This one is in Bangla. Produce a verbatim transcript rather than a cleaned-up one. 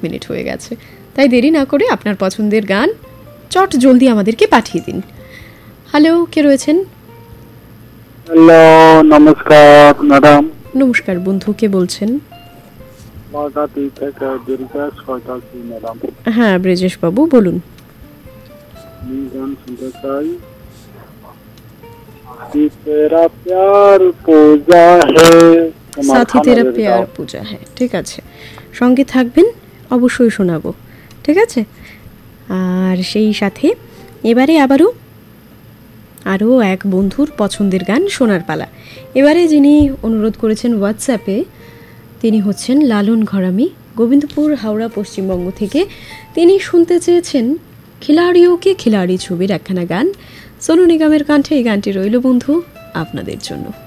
মিনিট হয়ে গেছে, তাই দেরি না করে আপনার পছন্দের গান চট জলদি আমাদেরকে পাঠিয়ে দিন। হ্যালো, কে রয়েছেন? হ্যালো, নমস্কার ম্যাডাম। নমস্কার বন্ধু, কে বলছেন? ম্যাডাম, হ্যাঁ ব্রেজেশ বাবু বলুন। আমি গান শুনতে চাই সাথী তেরা প্যার পূজা হে। সাথী তেরা প্যার পূজা হ্যাঁ, ঠিক আছে, সঙ্গে থাকবেন, অবশ্যই শোনাবো, ঠিক আছে। আর সেই সাথে এবারে আবারও আরও এক বন্ধুর পছন্দের গান শোনার পালা। এবারে যিনি অনুরোধ করেছেন হোয়াটসঅ্যাপে, তিনি হচ্ছেন লালন ঘরামি, গোবিন্দপুর, হাওড়া, পশ্চিমবঙ্গ থেকে। তিনি শুনতে চেয়েছেন খিলাড়িও কে খিলাড়ি ছবির একখানা গান। সোনু নিগমের কণ্ঠে এই গানটি রইল বন্ধু আপনাদের জন্য।